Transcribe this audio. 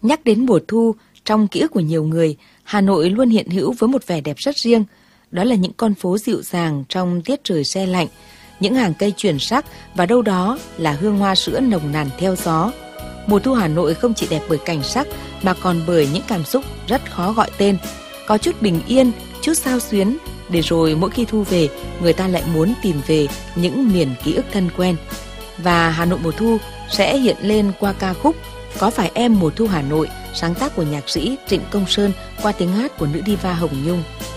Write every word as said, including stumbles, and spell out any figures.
Nhắc đến mùa thu, trong ký ức của nhiều người, Hà Nội luôn hiện hữu với một vẻ đẹp rất riêng. Đó là những con phố dịu dàng trong tiết trời se lạnh, những hàng cây chuyển sắc và đâu đó là hương hoa sữa nồng nàn theo gió. Mùa thu Hà Nội không chỉ đẹp bởi cảnh sắc mà còn bởi những cảm xúc rất khó gọi tên. Có chút bình yên, chút xao xuyến, để rồi mỗi khi thu về, người ta lại muốn tìm về những miền ký ức thân quen. Và Hà Nội mùa thu sẽ hiện lên qua ca khúc Có phải em mùa thu Hà Nội, sáng tác của nhạc sĩ Trịnh Công Sơn qua tiếng hát của nữ diva Hồng Nhung.